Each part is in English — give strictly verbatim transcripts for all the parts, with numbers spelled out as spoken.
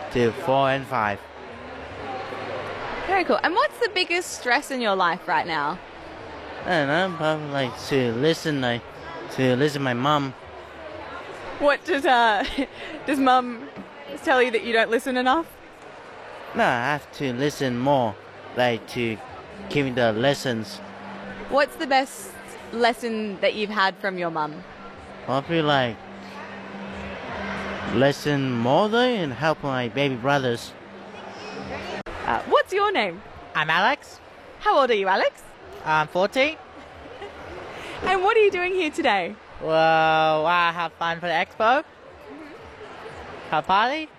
to four and five. Very cool. And what's the biggest stress in your life right now? I don't know, probably like to listen, like to listen to my mom. What does uh does mum tell you that you don't listen enough? No, I have to listen more, like to give me the lessons. What's the best lesson that you've had from your mum? Probably like listen more though and help my baby brothers. Uh, what's your name? I'm Alex. How old are you, Alex? I'm fourteen. And what are you doing here today? Well, I have fun for the expo. Have a party.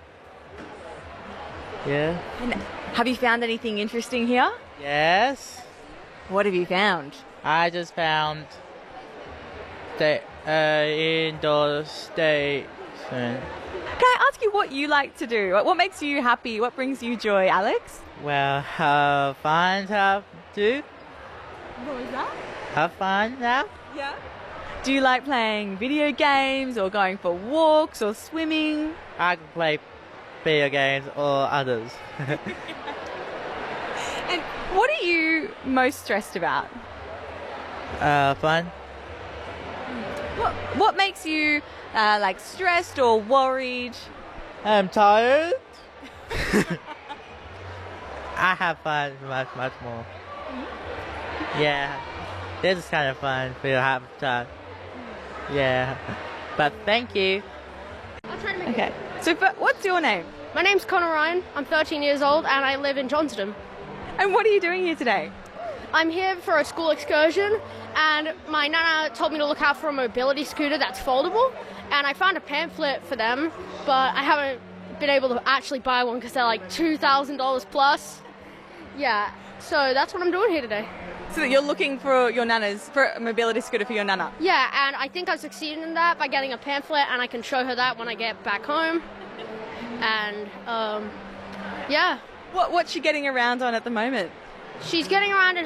Yeah. And have you found anything interesting here? Yes. What have you found? I just found the uh, indoor station. Can I ask you what you like to do? What, what makes you happy? What brings you joy, Alex? Well, have fun have do. What was that? Have fun now. Yeah. Do you like playing video games or going for walks or swimming? I can play video games or others. And what are you most stressed about? uh, fun. What, what makes you uh, like stressed or worried? I'm tired. I have fun much, much more. Yeah, this is kind of fun. We'll have time. Yeah, but thank you. Okay. So, but what's your name? My name's Connor Ryan. I'm thirteen years old and I live in Johnston. And what are you doing here today? I'm here for a school excursion and my nana told me to look out for a mobility scooter that's foldable, and I found a pamphlet for them, but I haven't been able to actually buy one because they're like two thousand dollars plus. Yeah, so that's what I'm doing here today. So that you're looking for your nana's, for a mobility scooter for your nana? Yeah, and I think I've succeeded in that by getting a pamphlet, and I can show her that when I get back home. And, um, yeah. What, what's she getting around on at the moment? She's getting around in